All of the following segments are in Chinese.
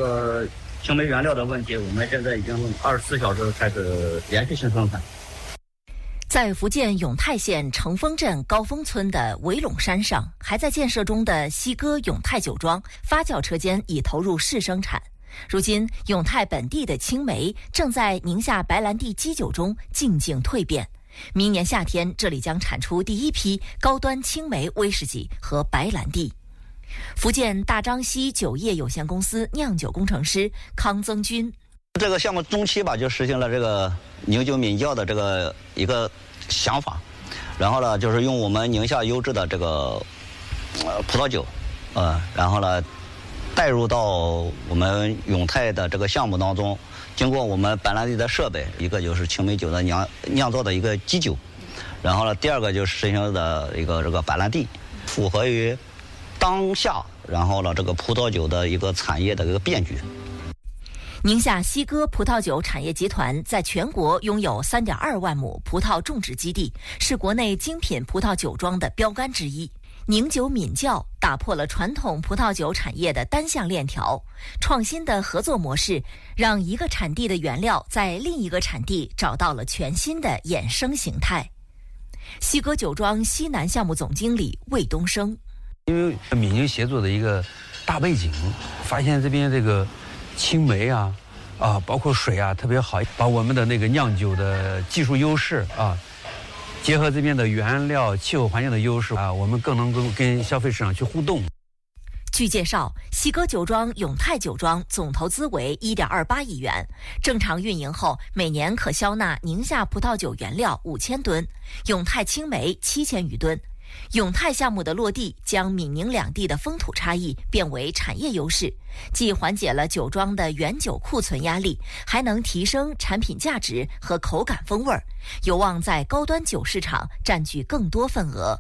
个青梅原料的问题，我们现在已经24小时开始连续性生产。 在福建永泰县成丰镇高峰村的围陇山上，还在建设中的西哥永泰酒庄发酵车间已投入试生产。如今，永泰本地的青梅正在宁夏白兰地基酒中静静蜕变。明年夏天，这里将产出第一批高端青梅威士忌和白兰地。福建大张溪酒业有限公司酿酒工程师康增军。 这个项目中期吧，就实行了这个宁酒闽窖的这个一个想法，然后呢，就是用我们宁夏优质的这个葡萄酒，然后呢，带入到我们永泰的这个项目当中，经过我们白兰地的设备，一个就是青梅酒的酿造的一个基酒，然后呢，第二个就是实行的一个这个白兰地，符合于当下，然后呢，这个葡萄酒的一个产业的一个变局。 宁夏西哥葡萄酒产业集团在全国拥有3.2万亩葡萄种植基地，是国内精品葡萄酒庄的标杆之一。宁酒闽窖打破了传统葡萄酒产业的单向链条，创新的合作模式让一个产地的原料在另一个产地找到了全新的衍生形态。西哥酒庄西南项目总经理魏东升： 因为闽宁协作的一个大背景，发现这边这个青梅包括水特别好，把我们的那个酿酒的技术优势结合这边的原料、气候环境的优势我们更能够跟消费市场去互动。 据介绍，西哥酒庄永泰酒庄总投资为1.28亿元，正常运营后每年可销纳宁夏葡萄酒原料5000吨，永泰青梅7000余吨。永泰项目的落地将闽宁两地的风土差异变为产业优势，既缓解了酒庄的原酒库存压力，还能提升产品价值和口感风味，有望在高端酒市场占据更多份额。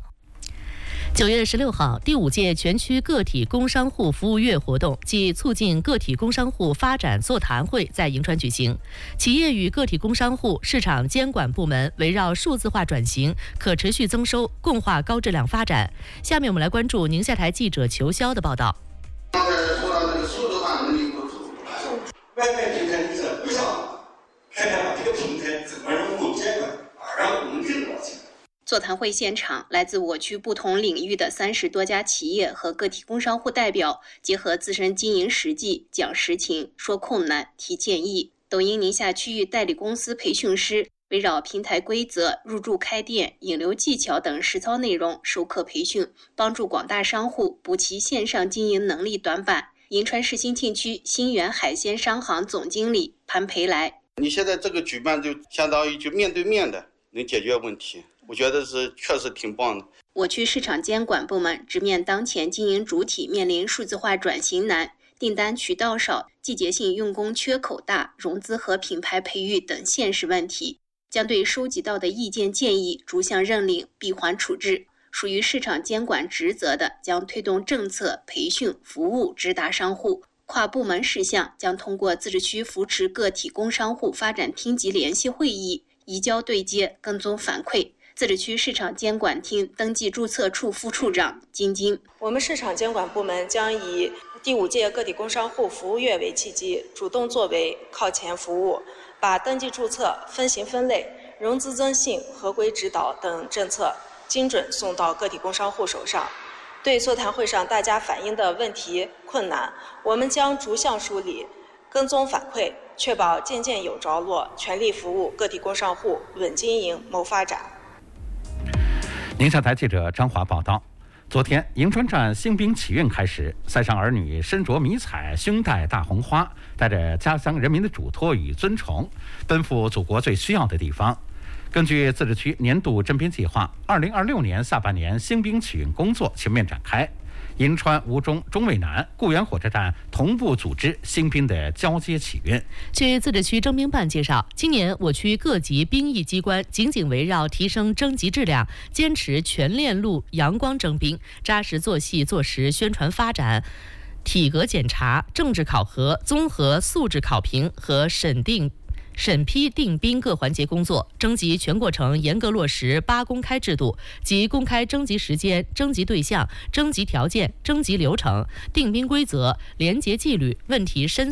9月16号，第5届全区个体工商户服务月活动暨促进个体工商户发展座谈会在银川举行。企业与个体工商户市场监管部门围绕数字化转型、可持续增收、共话高质量发展。下面我们来关注宁夏台记者裘潇的报道。 刚才说到这个数字化能力不足，外卖平台你怎么想看看把这个平台怎么能够监管，让我们挣到钱。 座谈会现场，来自我区不同领域的30多家企业和个体工商户代表，结合自身经营实际，讲实情，说困难，提建议。抖音宁夏区域代理公司培训师围绕平台规则、入驻开店、引流技巧等实操内容授课培训，帮助广大商户补齐线上经营能力短板。银川市兴庆区新源海鲜商行总经理潘培来： 你现在这个举办就相当于就面对面的能解决问题，我觉得是确实挺棒的。 我区市场监管部门直面当前经营主体面临数字化转型难、订单渠道少、季节性用工缺口大、融资和品牌培育等现实问题，将对收集到的意见建议逐项认领、闭环处置。属于市场监管职责的，将推动政策、培训、服务直达商户。跨部门事项将通过自治区扶持个体工商户发展厅级联席会议移交对接、跟踪反馈。自治区市场监管厅登记注册处副处长金金： 我们市场监管部门将以第5届个体工商户服务月为契机，主动作为、靠前服务，把登记注册、分型分类、融资增信、合规指导等政策精准送到个体工商户手上。对座谈会上大家反映的问题困难，我们将逐项梳理、跟踪反馈，确保件件有着落，全力服务个体工商户稳经营、谋发展。 宁夏台记者张华报道。昨天，银川站新兵启运开始，塞上儿女身着迷彩，胸戴大红花，带着家乡人民的嘱托与尊崇，奔赴祖国最需要的地方。根据自治区年度征兵计划，2026年下半年新兵启运工作全面展开。银川、吴中、中卫南、固原火车站同步组织新兵的交接启运。 据自治区征兵办介绍，今年我区各级兵役机关紧紧围绕提升征集质量，坚持全链路阳光征兵，扎实做细做实宣传发展、体格检查、政治考核、综合素质考评和审批定兵各环节工作，征集全过程严格落实8公开制度，即公开征集时间、征集对象、征集条件、征集流程、定兵规则、廉洁纪律、问题申